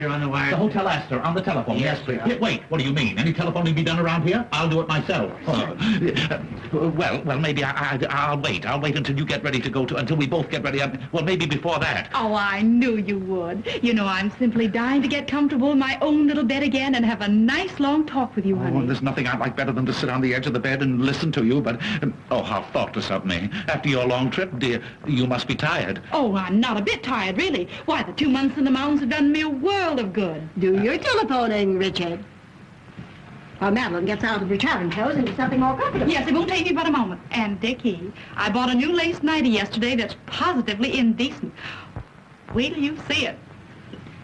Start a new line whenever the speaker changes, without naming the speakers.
You're on the wire.
The Hotel Astor, on the telephone.
Yes,
Yes, please.
sir.
Wait, what do you mean? Any telephoning be done around here? I'll do it myself. Well, maybe I'll wait. I'll wait until you get ready to go to, until we both get ready. Well, maybe before that.
Oh, I knew you would. You know, I'm simply dying to get comfortable in my own little bed again and have a nice long talk with you, honey.
Oh, there's nothing I'd like better than to sit on the edge of the bed and listen to you, but, oh, how thoughtless of me. After your long trip, dear, you must be tired.
Oh, I'm not a bit tired, really. Why, the 2 months in the mountains have done me a world of good.
Do your telephoning, Richard. While Madeline gets out of her traveling clothes into something more comfortable.
Yes, it won't take me but a moment. And, Dickie, I bought a new lace nightie yesterday that's positively indecent. Wait till you see it.